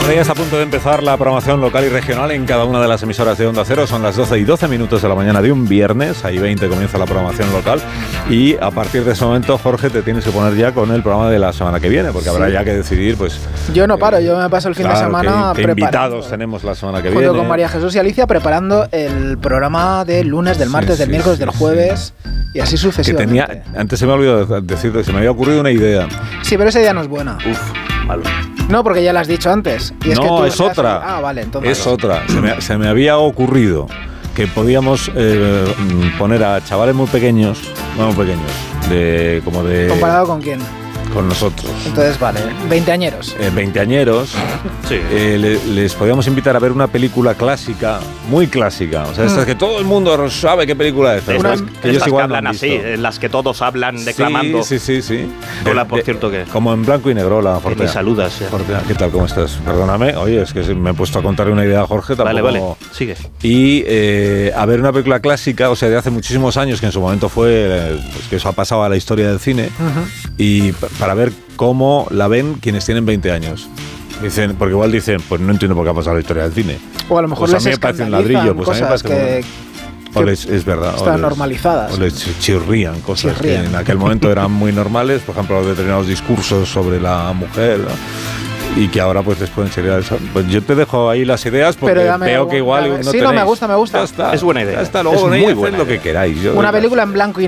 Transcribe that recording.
Bueno, ya está a punto de empezar la programación local y regional en cada una de las emisoras de Onda Cero. Son las 12:12 de la mañana de un viernes. Ahí 20 comienza la programación local. Y a partir de ese momento, Jorge, te tienes que poner ya con el programa de la semana que viene, porque habrá ya que decidir, pues... Yo no paro, yo me paso el fin de semana ¿Qué invitados tenemos la semana que viene? Junto con María Jesús y Alicia preparando el programa del lunes, del martes, del miércoles, del jueves y así sucesivamente. Antes se me ha olvidado decirte, se me había ocurrido una idea. Sí, pero esa idea no es buena. Malo. No, porque ya la has dicho antes. Y no, que tú es otra. Ah, vale, entonces. Es otra. Se me había ocurrido que podíamos poner a chavales muy pequeños, ¿Comparado con quién? Con nosotros. Entonces, vale, veinteañeros. Veinteañeros. Sí. Les podíamos invitar a ver una película clásica, muy clásica. O sea, estas que todo el mundo sabe qué película es. Pero que ellos igual que hablan así, en las que todos hablan declamando. Sí. Hola, por cierto, que... Como en blanco y negro, la Fortea. Que ni saludas. Fortea, ¿qué tal? ¿Cómo estás? Perdóname. Oye, es que me he puesto a contarle una idea a Jorge. Tampoco... Vale. Sigue. Y a ver una película clásica, o sea, de hace muchísimos años, que en su momento fue... pues que eso ha pasado a la historia del cine. Y para ver cómo la ven quienes tienen 20 años. Dicen, porque igual dicen, pues no entiendo por qué ha pasado la historia del cine. O a lo mejor pues les a mí me parece un ladrillo, pues a mí me parece es verdad. Están normalizadas. O les chirrían cosas que en aquel momento eran muy normales, por ejemplo, determinados discursos sobre la mujer, ¿no? Y que ahora pues les pueden chirriar eso. Pues yo te dejo ahí las ideas porque veo que igual no tenéis. Sí, no, me gusta. Ya está. Es buena idea. Ya está, luego es muy buena lo que queráis. Una película en blanco y